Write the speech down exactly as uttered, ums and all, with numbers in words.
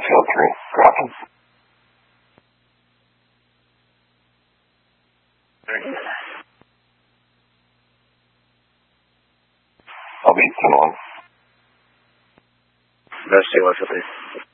field three. Copy. Very good. I'll be ten one. Best stay watch, please.